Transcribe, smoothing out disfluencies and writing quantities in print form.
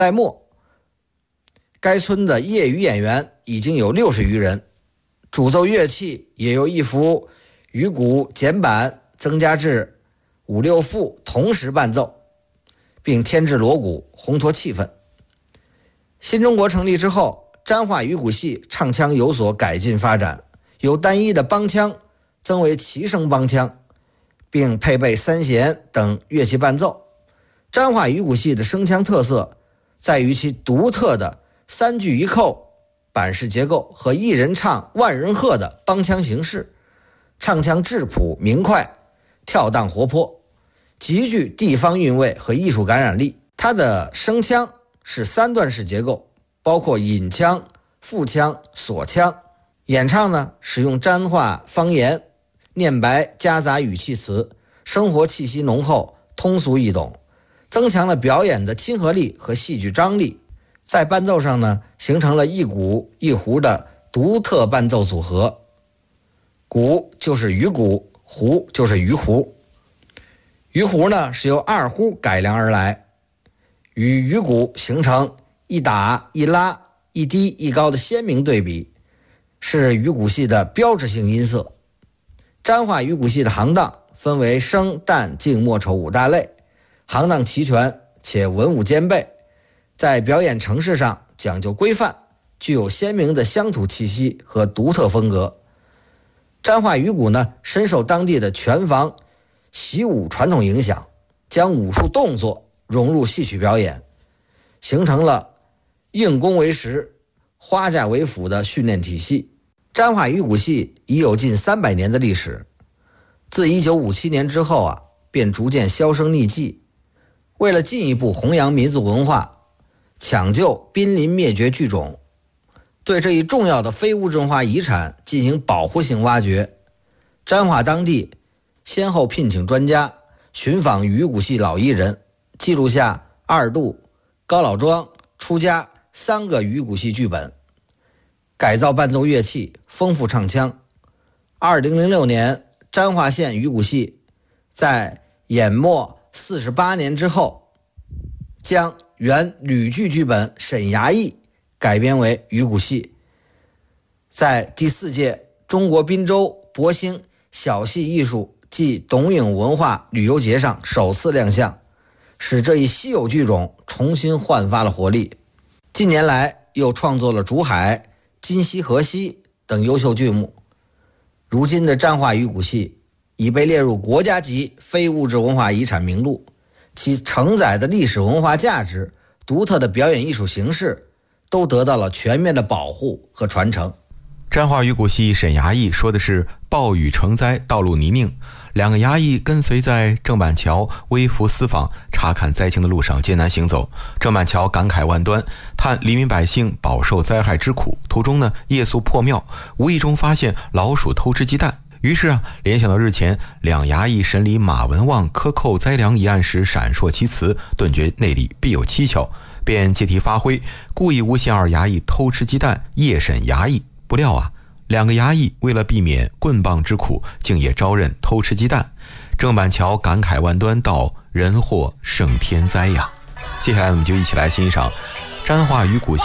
代末，该村的业余演员已经有60余人，主奏乐器也由一幅鱼鼓简板增加至5、6副同时伴奏，并添置锣鼓，烘托气氛。新中国成立之后，沾化鱼鼓戏唱腔有所改进发展，由单一的梆腔增为齐声梆腔，并配备三弦等乐器伴奏。沾化鱼鼓戏的声腔特色在于其独特的3句1扣板式结构和一人唱万人和的梆腔形式，唱腔质朴明快，跳荡活泼，极具地方韵味和艺术感染力。它的声腔是3段式结构，包括引腔、腹腔、锁腔。演唱呢，使用沾化方言，念白夹杂语气词，生活气息浓厚，通俗易懂，增强了表演的亲和力和戏剧张力。在伴奏上呢，形成了一鼓一胡的独特伴奏组合，鼓就是鱼鼓，胡就是鱼胡。鱼胡呢是由2胡改良而来，与鱼鼓形成一打一拉一低一高的鲜明对比，是鱼鼓戏的标志性音色。沾化鱼鼓戏的行当分为声、旦、净、末、丑5大类，行当齐全且文武兼备，在表演程式上讲究规范，具有鲜明的乡土气息和独特风格。沾化鱼鼓呢，深受当地的拳房习武传统影响，将武术动作融入戏曲表演，形成了硬功为实、花架为辅的训练体系。沾化鱼鼓戏已有近300年的历史，自1957年之后便逐渐销声匿迹。为了进一步弘扬民族文化，抢救濒临灭绝剧种，对这一重要的非物质文化遗产进行保护性挖掘，沾化当地先后聘请专家寻访鱼鼓戏老艺人，记录下二度、高老庄、出家3个鱼鼓戏剧本，改造伴奏乐器，丰富唱腔。2006年，沾化县鱼鼓戏在演没48年之后，将原吕剧剧本沈衙役改编为鱼鼓戏，在第4届中国滨州博兴小戏艺术暨董影文化旅游节上首次亮相，使这一稀有剧种重新焕发了活力。近年来又创作了竹海、今夕河西等优秀剧目。如今的沾化鱼鼓戏已被列入国家级非物质文化遗产名录，其承载的历史文化价值、独特的表演艺术形式都得到了全面的保护和传承。 沾化鱼鼓戏沈衙役说的是暴雨成灾，道路泥泞，2个衙役跟随在郑板桥微服私访查看灾情的路上艰难行走。郑板桥感慨万端，叹黎民百姓饱受灾害之苦，途中呢夜宿破庙，无意中发现老鼠偷吃鸡蛋，于是联想到日前2衙役审理马文旺克扣灾粮一案时闪烁其词，顿觉内里必有蹊跷，便借题发挥，故意诬陷2衙役偷吃鸡蛋，夜审衙役。不料2个衙役为了避免棍棒之苦，竟也招认偷吃鸡蛋。郑板桥感慨万端道：人祸胜天灾呀！接下来我们就一起来欣赏沾化鱼鼓戏